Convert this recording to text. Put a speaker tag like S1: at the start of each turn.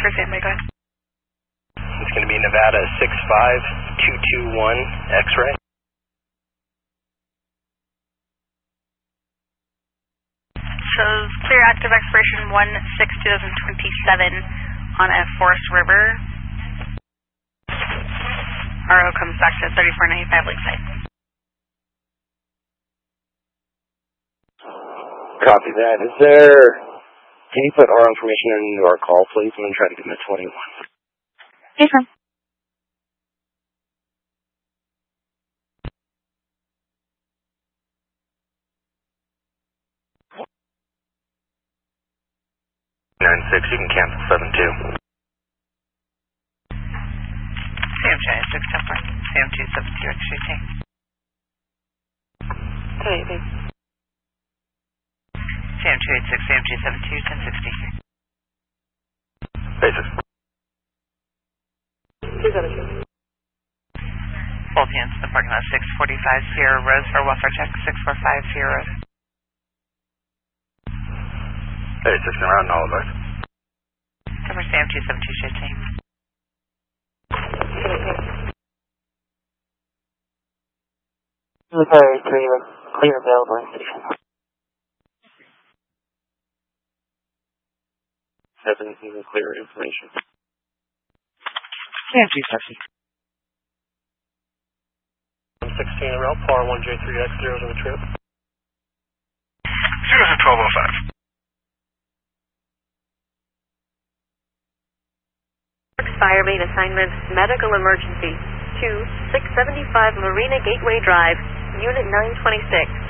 S1: for standby, go ahead.
S2: It's going to be Nevada 65221 X-ray.
S1: Shows clear active expiration 1/6/2027 on a Forest River. RO comes back to 3495 Lakeside.
S2: Copy that. Can you put our information into our call, please? I'm going to try to get him at 21.
S1: Yes, ma'am.
S2: You can cancel 72.
S3: CM26 Temper, CM272 X-ray team.
S1: Today, babe.
S3: CM286, CM272, 1060.
S2: Basis.
S1: 272.
S3: Both hands in the parking lot, 645 Sierra Rose for welfare check, 645 Sierra Rose.
S2: Hey, just around all of us.
S3: Temper CM272 shift team.
S4: Military clear available in station.
S2: 7 even clear information.
S4: CM270.
S2: 16 around par 1J3X0 on the trip.
S5: 1205.
S6: Firebase assignment, medical emergency, 675 Marina Gateway Drive, Unit 926.